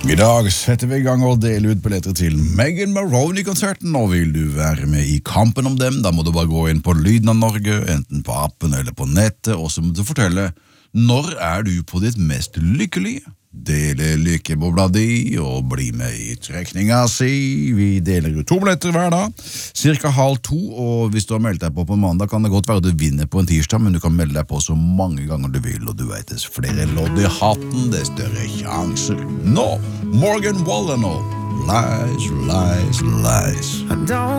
I dag setter vi I gang og deler ut billetter til Megan Maroney-konserten, og vil du være med I kampen om dem, da må du bare gå inn på Lyden av Norge, enten på appen eller på nettet, og så må du fortelle når du på ditt mest lykkelige. Dele lykkebobla di og bli med I trekninga si. Vi deler ut 2 billetter hver dag, cirka 1:30, og hvis du har meldt deg på mandag, kan det godt være at du vinner på en tirsdag, men du kan melde deg på så mange ganger du vil, og du vet, dess flere lodd I hatten, dess større sjanser. Nå, Morgan Wallen og Lies, Lies, Lies.